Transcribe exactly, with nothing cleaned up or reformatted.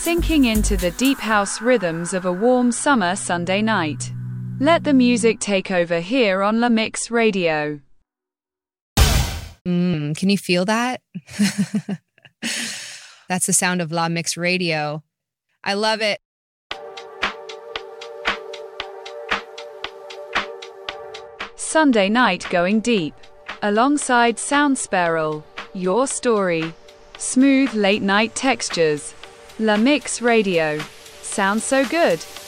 sinking into the deep house rhythms of a warm summer Sunday night. Let the music take over here on La Mix Radio. Mm, can you feel that? That's the sound of La Mix Radio. I love it. Sunday night going deep. Alongside Sound Spiral, your story. Smooth late night textures. La Mix Radio. Sounds so good.